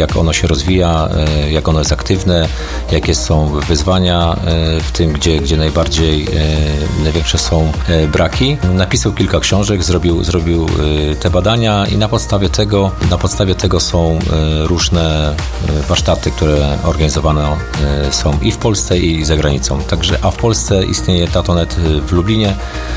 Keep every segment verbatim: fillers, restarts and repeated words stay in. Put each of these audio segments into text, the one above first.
jak ono się rozwija, jak ono jest aktywne, jakie są wyzwania w tym, gdzie, gdzie najbardziej, największe są braki. Napisał kilka książek, zrobił, zrobił te badania i na podstawie tego, na podstawie tego są różne warsztaty, które organizowane są i w Polsce, i za granicą. Także, a w Polsce istnieje Tatonet w Lublinie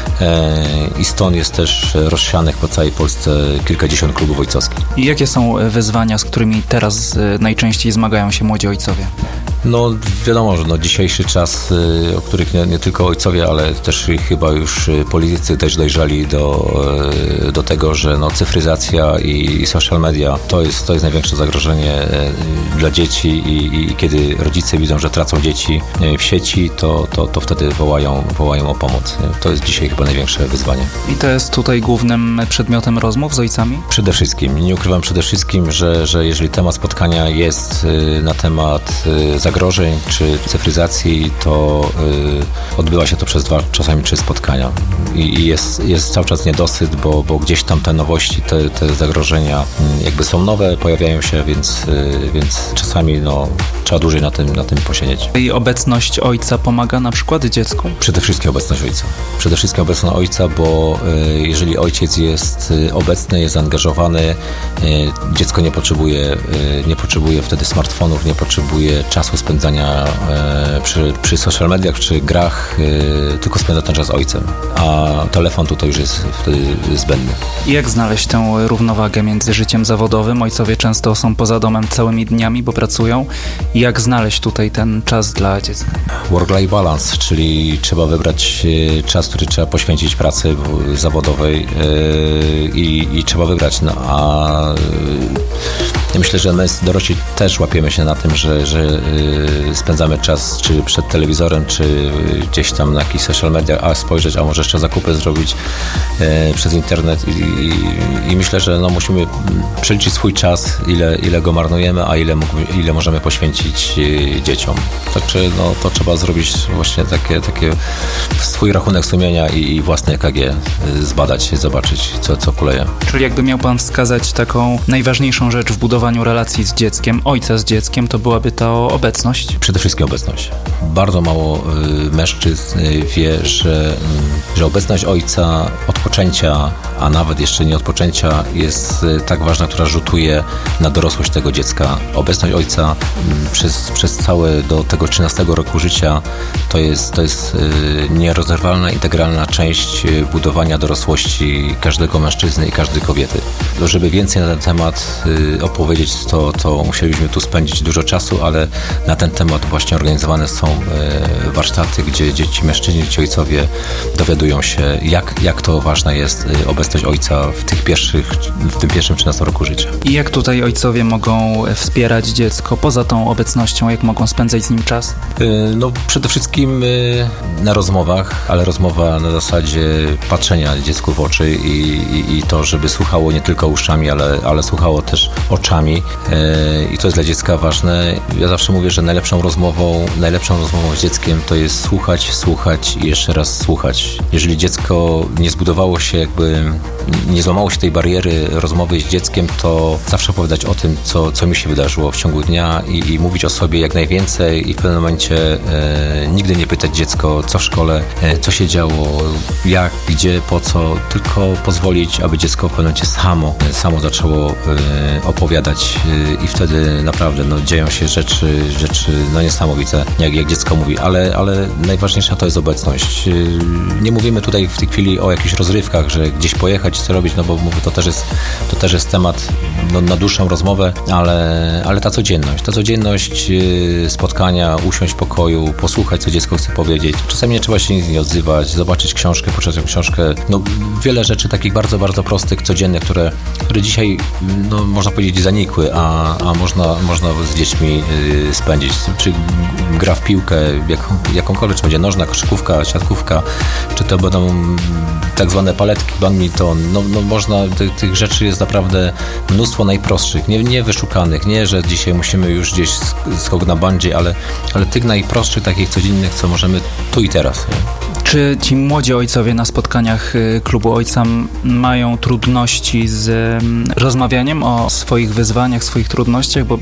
i stąd jest też rozsianych po całej Polsce kilkadziesiąt klubów ojcowskich. I jakie są wyzwania, z którymi teraz najczęściej zmagają się młodzi ojcowie? No wiadomo, że no, dzisiejszy czas, o których nie, nie tylko ojcowie, ale też chyba już politycy też dojrzeli do, do tego, że no, cyfryzacja i, i social media to jest, to jest największe zagrożenie dla dzieci i, i kiedy rodzice widzą, że tracą dzieci w sieci, to, to, to wtedy wołają, wołają o pomoc. To jest dzisiaj chyba największe wyzwanie. I to jest tutaj głównym przedmiotem rozmów z ojcami? Przede wszystkim. Nie ukrywam przede wszystkim, że, że jeżeli temat spotkania jest na temat zagrożenia, zagrożeń czy cyfryzacji, to y, odbywa się to przez dwa, czasami trzy spotkania. I, i jest, jest cały czas niedosyt, bo, bo gdzieś tam te nowości, te, te zagrożenia y, jakby są nowe, pojawiają się, więc, y, więc czasami no, trzeba dłużej na tym, na tym posiedzieć. I obecność ojca pomaga na przykład dziecku? Przede wszystkim obecność ojca. Przede wszystkim obecność ojca, bo y, jeżeli ojciec jest y, obecny, jest zaangażowany, y, dziecko nie potrzebuje, y, nie potrzebuje wtedy smartfonów, nie potrzebuje czasu spędzania e, przy, przy social mediach czy grach, e, tylko spędza ten czas z ojcem, a telefon tutaj już jest wtedy zbędny. I jak znaleźć tę równowagę między życiem zawodowym? Ojcowie często są poza domem całymi dniami, bo pracują. I jak znaleźć tutaj ten czas dla dziecka? Work-life balance, czyli trzeba wybrać czas, który trzeba poświęcić pracy zawodowej e, i, i trzeba wybrać. No, a ja myślę, że my dorośli też łapiemy się na tym, że, że spędzamy czas czy przed telewizorem, czy gdzieś tam na jakichś social mediach, a spojrzeć, a może jeszcze zakupy zrobić e, przez internet i, i, i myślę, że no musimy przeliczyć swój czas, ile, ile go marnujemy, a ile, ile możemy poświęcić e, dzieciom. Także no, to trzeba zrobić właśnie takie, takie swój rachunek sumienia i, i własne E K G zbadać, zobaczyć, co, co kuleje. Czyli jakby miał pan wskazać taką najważniejszą rzecz w budowaniu relacji z dzieckiem, ojca z dzieckiem, to byłaby to obecność? Przede wszystkim obecność. Bardzo mało y, mężczyzn y, wie, że, y, że obecność ojca od poczęcia, a nawet jeszcze nie od poczęcia jest y, tak ważna, która rzutuje na dorosłość tego dziecka. Obecność ojca y, przez, przez całe do tego trzynastego roku życia to jest, to jest y, nierozerwalna, integralna część y, budowania dorosłości każdego mężczyzny i każdej kobiety. To, żeby więcej na ten temat y, opowiedzieć, to, to musieliśmy tu spędzić dużo czasu, ale na ten temat właśnie organizowane są e, warsztaty, gdzie dzieci, mężczyźni, dzieci ojcowie dowiadują się, jak, jak to ważna jest e, obecność ojca w tych pierwszych, w tym pierwszym trzynastym roku życia. I jak tutaj ojcowie mogą wspierać dziecko poza tą obecnością, jak mogą spędzać z nim czas? E, no przede wszystkim e, na rozmowach, ale rozmowa na zasadzie patrzenia dziecku w oczy i, i, i to, żeby słuchało nie tylko uszami, ale, ale słuchało też oczami e, i to jest dla dziecka ważne. Ja zawsze mówię, że najlepszą rozmową, najlepszą rozmową z dzieckiem to jest słuchać, słuchać i jeszcze raz słuchać. Jeżeli dziecko nie zbudowało się jakby, nie złamało się tej bariery rozmowy z dzieckiem, to zawsze opowiadać o tym, co, co mi się wydarzyło w ciągu dnia i, i mówić o sobie jak najwięcej i w pewnym momencie e, nigdy nie pytać dziecko, co w szkole, e, co się działo, jak, gdzie, po co, tylko pozwolić, aby dziecko w pewnym momencie samo, samo zaczęło e, opowiadać e, i wtedy naprawdę no, dzieją się rzeczy, rzeczy no niesamowite, jak, jak dziecko mówi, ale, ale najważniejsza to jest obecność. Nie mówimy tutaj w tej chwili o jakichś rozrywkach, że gdzieś pojechać, co robić, no bo mówię, to też jest, to też jest temat no, na dłuższą rozmowę, ale, ale ta codzienność, ta codzienność spotkania, usiąść w pokoju, posłuchać, co dziecko chce powiedzieć. Czasami nie trzeba się nic nie odzywać, zobaczyć książkę, poczytać książkę. No, wiele rzeczy takich bardzo, bardzo prostych, codziennych, które, które dzisiaj, no, można powiedzieć, zanikły, a, a można, można z dziećmi y, spędzić. Czy gra w piłkę, jak, jakąkolwiek, czy będzie nożna, koszykówka, siatkówka, czy to będą tak zwane paletki, badminton. No, no można, ty, tych rzeczy jest naprawdę mnóstwo najprostszych, nie, nie wyszukanych, nie, że dzisiaj musimy już gdzieś skok na bungee, ale, ale tych najprostszych, takich codziennych, co możemy tu i teraz. Nie? Czy ci młodzi ojcowie na spotkaniach klubu ojca mają trudności z rozmawianiem o swoich wyzwaniach, swoich trudnościach, bo